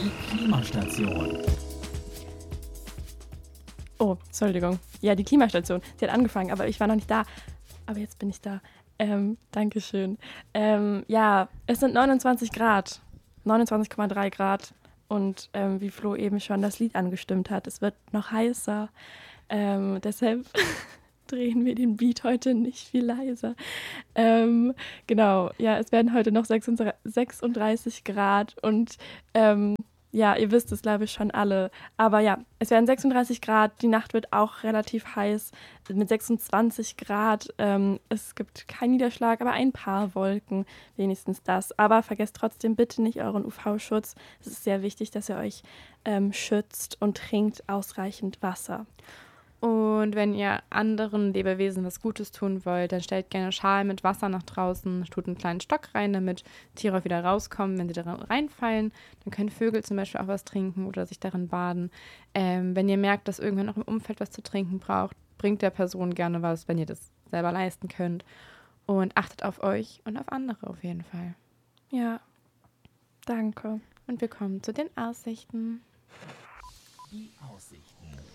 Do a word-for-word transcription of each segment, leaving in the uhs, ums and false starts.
Die Klimastation. Oh, Entschuldigung. Ja, die Klimastation. Sie hat angefangen, aber ich war noch nicht da. Aber jetzt bin ich da. Ähm, Dankeschön. Ähm, ja, es sind neunundzwanzig Grad. neunundzwanzig Komma drei Grad. Und ähm, wie Flo eben schon das Lied angestimmt hat, es wird noch heißer. Ähm, deshalb drehen wir den Beat heute nicht viel leiser. Ähm, genau, ja, es werden heute noch sechsunddreißig Grad und ähm, ja, ihr wisst es, glaube ich, schon alle. Aber ja, es werden sechsunddreißig Grad, die Nacht wird auch relativ heiß mit sechsundzwanzig Grad. Ähm, es gibt keinen Niederschlag, aber ein paar Wolken, wenigstens das. Aber vergesst trotzdem bitte nicht euren U V-Schutz. Es ist sehr wichtig, dass ihr euch ähm, schützt und trinkt ausreichend Wasser. Und wenn ihr anderen Lebewesen was Gutes tun wollt, dann stellt gerne Schalen mit Wasser nach draußen, tut einen kleinen Stock rein, damit Tiere auch wieder rauskommen, wenn sie da reinfallen. Dann können Vögel zum Beispiel auch was trinken oder sich darin baden. Ähm, wenn ihr merkt, dass irgendwer noch im Umfeld was zu trinken braucht, bringt der Person gerne was, wenn ihr das selber leisten könnt. Und achtet auf euch und auf andere auf jeden Fall. Ja, danke. Und wir kommen zu den Aussichten. Die Aussichten.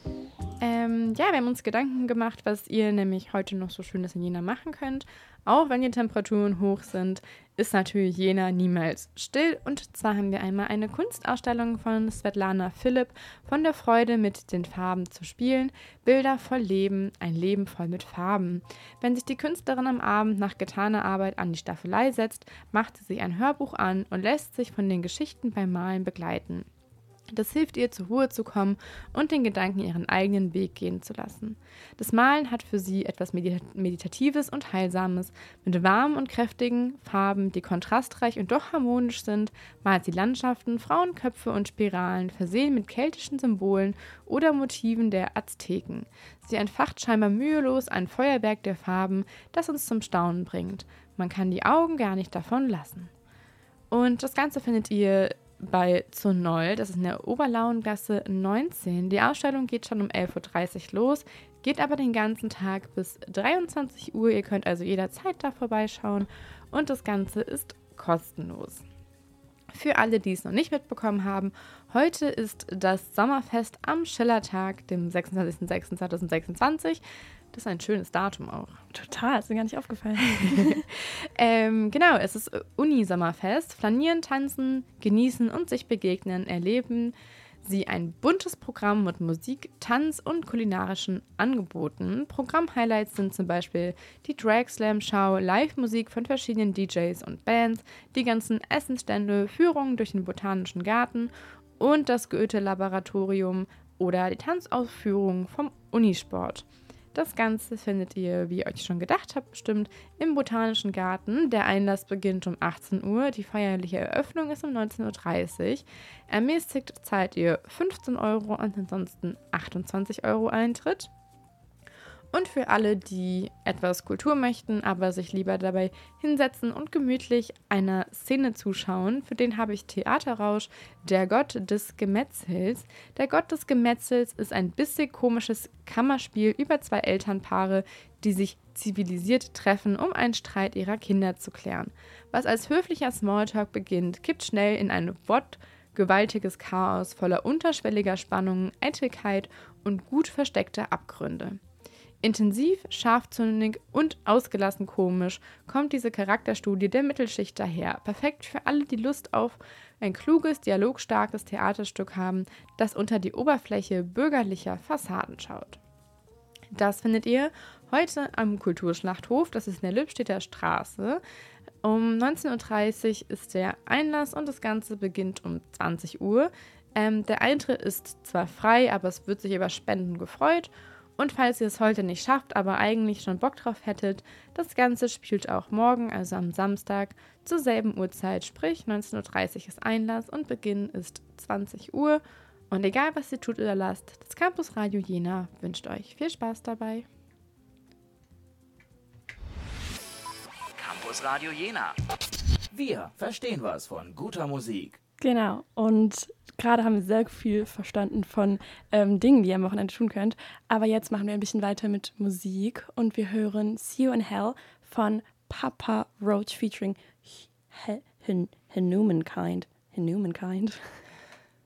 Ähm, ja, wir haben uns Gedanken gemacht, was ihr nämlich heute noch so Schönes in Jena machen könnt. Auch wenn die Temperaturen hoch sind, ist natürlich Jena niemals still. Und zwar haben wir einmal eine Kunstausstellung von Svetlana Philipp von der Freude mit den Farben zu spielen. Bilder voll Leben, ein Leben voll mit Farben. Wenn sich die Künstlerin am Abend nach getaner Arbeit an die Staffelei setzt, macht sie sich ein Hörbuch an und lässt sich von den Geschichten beim Malen begleiten. Das hilft ihr, zur Ruhe zu kommen und den Gedanken ihren eigenen Weg gehen zu lassen. Das Malen hat für sie etwas Meditatives und Heilsames. Mit warmen und kräftigen Farben, die kontrastreich und doch harmonisch sind, malt sie Landschaften, Frauenköpfe und Spiralen, versehen mit keltischen Symbolen oder Motiven der Azteken. Sie entfacht scheinbar mühelos ein Feuerwerk der Farben, das uns zum Staunen bringt. Man kann die Augen gar nicht davon lassen. Und das Ganze findet ihr bei Zur Noll, das ist in der Oberlauengasse neunzehn. Die Ausstellung geht schon um elf Uhr dreißig los, geht aber den ganzen Tag bis dreiundzwanzig Uhr. Ihr könnt also jederzeit da vorbeischauen und das Ganze ist kostenlos. Für alle, die es noch nicht mitbekommen haben, heute ist das Sommerfest am Schillertag, dem sechsundzwanzigsten sechsten zweitausendsechsundzwanzig. Das ist ein schönes Datum auch. Total, ist mir gar nicht aufgefallen. ähm, genau, es ist Uni-Sommerfest. Flanieren, tanzen, genießen und sich begegnen, erleben sie ein buntes Programm mit Musik, Tanz und kulinarischen Angeboten. Programm-Highlights sind zum Beispiel die Drag Slam Show, Live-Musik von verschiedenen D Js und Bands, die ganzen Essensstände, Führungen durch den Botanischen Garten und das Goethe-Laboratorium oder die Tanzaufführungen vom Unisport. Das Ganze findet ihr, wie ihr euch schon gedacht habt, bestimmt im Botanischen Garten. Der Einlass beginnt um achtzehn Uhr, die feierliche Eröffnung ist um neunzehn Uhr dreißig. Ermäßigt zahlt ihr fünfzehn Euro und ansonsten achtundzwanzig Euro Eintritt. Und für alle, die etwas Kultur möchten, aber sich lieber dabei hinsetzen und gemütlich einer Szene zuschauen, für den habe ich Theaterrausch, der Gott des Gemetzels. Der Gott des Gemetzels ist ein bisschen komisches Kammerspiel über zwei Elternpaare, die sich zivilisiert treffen, um einen Streit ihrer Kinder zu klären. Was als höflicher Smalltalk beginnt, kippt schnell in ein wortgewaltiges Chaos voller unterschwelliger Spannungen, Eitelkeit und gut versteckter Abgründe. Intensiv, scharfzündig und ausgelassen komisch kommt diese Charakterstudie der Mittelschicht daher. Perfekt für alle, die Lust auf ein kluges, dialogstarkes Theaterstück haben, das unter die Oberfläche bürgerlicher Fassaden schaut. Das findet ihr heute am Kulturschlachthof, das ist in der Lippstedter Straße. Um neunzehn Uhr dreißig ist der Einlass und das Ganze beginnt um zwanzig Uhr. Ähm, der Eintritt ist zwar frei, aber es wird sich über Spenden gefreut. Und falls ihr es heute nicht schafft, aber eigentlich schon Bock drauf hättet, das Ganze spielt auch morgen, also am Samstag, zur selben Uhrzeit, sprich neunzehn Uhr dreißig ist Einlass und Beginn ist zwanzig Uhr. Und egal, was ihr tut oder lasst, das Campus Radio Jena wünscht euch viel Spaß dabei. Campus Radio Jena. Wir verstehen was von guter Musik. Genau, und gerade haben wir sehr viel verstanden von ähm, Dingen, die ihr am Wochenende tun könnt. Aber jetzt machen wir ein bisschen weiter mit Musik und wir hören See You in Hell von Papa Roach featuring H- H- H- Humankind. Humankind.